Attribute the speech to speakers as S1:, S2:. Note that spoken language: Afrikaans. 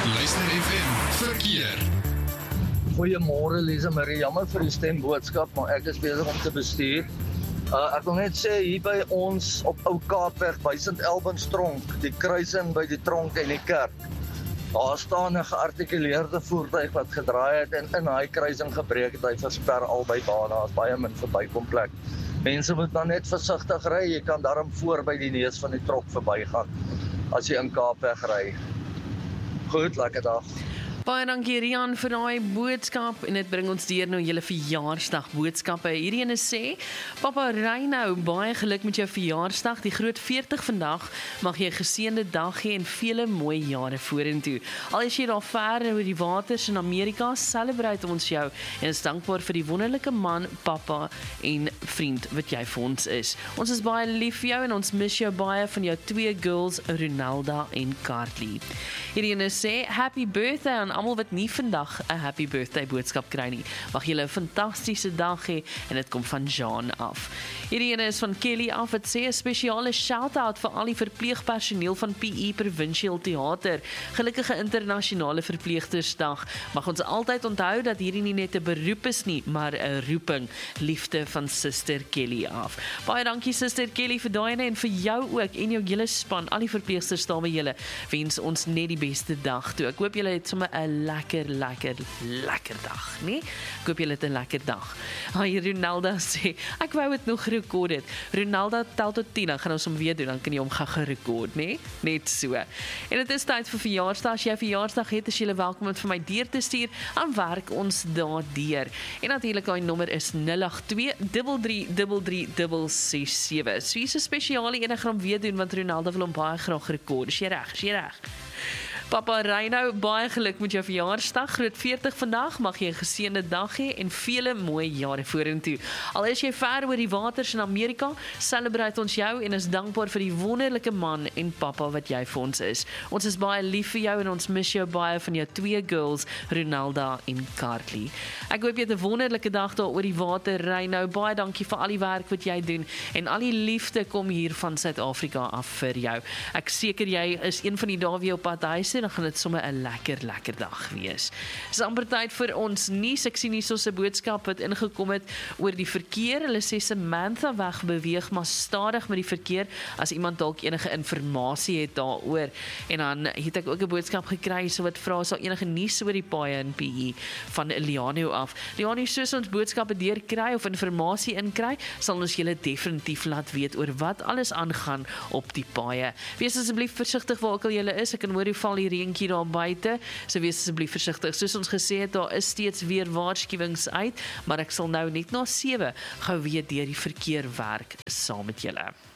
S1: Luister FM Verkeer.
S2: Goeiemôre Lisa Marie, jammer vir die stemboodskap, maar ek is besig om te bestuur. Ek wil net sê hier by ons op Ou Kaapweg by St. Albans Tronk, die kruising by die tronk en die kerk. Daar staan 'n geartikuleerde voertuig wat gedraai het en in daai kruising gebreek het. Hy versper albei bane, daar's baie min verbykomplek. Mense moet dan net versigtig ry, jy kan daarom voor by die neus van die trok verbygaan as jy in Kaapweg ry. Goed, lekker dag.
S3: Baie dankie Rian vir daai boodskap en dit bring ons deur nou julle verjaarsdag boodskappe. Hierdie ene sê, Papa Reino, baie geluk met jou verjaarsdag, die groot 40 vandag, mag jy 'n geseënde dag hê en vele mooi jare vorentoe. Al is jy daar ver oor die waters in Amerika, celebrate ons jou en is dankbaar vir die wonderlike man, papa en vriend wat jy vir ons is. Ons is baie lief vir jou en ons mis jou baie van jou twee girls, Ronalda en Carly. Hierdie ene sê, happy birthday aan almal wat nie vandag 'n happy birthday boodskap kry nie. Mag julle 'n fantastiese dag hê en dit kom van Jean af. Hierdie ene is van Kelly af wat sê 'n spesiale shout-out vir al die verpleegpersoneel van PE Provincial Theater. Gelukkige internasionale verpleegstersdag. Mag ons altyd onthou dat hierdie nie net 'n beroep is nie, maar 'n roeping. Liefde van Suster Kelly af. Baie dankie Suster Kelly vir daai en vir jou ook en jou hele span, al die verpleegsters daar by julle. Wens ons net die beste dag toe. Ek hoop julle het sommer 'n lekker dag, nee? Ek hoop julle het 'n lekker dag. Ronalda sê, ek wou dit nog gerekord het. Ronalda tel tot 10, dan gaan ons hom weer doen, dan kan jy hom gaan gerekord, nee? Net so. En dit is tyd vir verjaarsdag. As jy verjaarsdag het, is jy welkom om vir my deur te stuur, aan werk ons daardeur. En natuurlik daai nommer is 082333367. So hier's 'n spesiale ene gaan hom weer doen, want Ronalda wil hom baie graag rekord. Is jy reg? Papa Reino, baie geluk met jou verjaarsdag, groot 40 vandag, mag jy 'n geseënde dag hê en vele mooi jare vorentoe. Al is jy ver oor die waters in Amerika, celebrate ons jou en is dankbaar vir die wonderlike man en papa wat jy vir ons is. Ons is baie lief vir jou en ons mis jou baie van jou twee girls, Ronalda en Carly. Ek hoop jy het 'n wonderlike dag daar oor die water, Reino. Baie dankie vir al die werk wat jy doen en al die liefde kom hier van Suid-Afrika af vir jou. Ek seker jy is een van die dae weer op pad huis, dan gaan dit sommer 'n lekker dag wees. Dis amper tyd vir ons nuus. Ek sien hier so 'n boodskap wat ingekom het oor die verkeer. Hulle sê Samantha weg beweeg maar stadig met die verkeer as iemand dalk enige inligting het daaroor. En dan het ek ook 'n boodskap gekry so wat vra, is daar enige nuus oor die paaie in PE van Liano af. Liano, soos ons boodskappe deurkry of inligting inkry, sal ons julle definitief laat weet oor wat alles aangaan op die paaie. Wees asseblief versigtig waar ook al julle is. Ek kan hoor hoe val die reentjie daar buite, so wees asseblief versigtig. Soos ons gesê het, daar is steeds weer waarskuwings uit, maar ek sal nou net na 7 gou weer deur die verkeer werk saam met julle.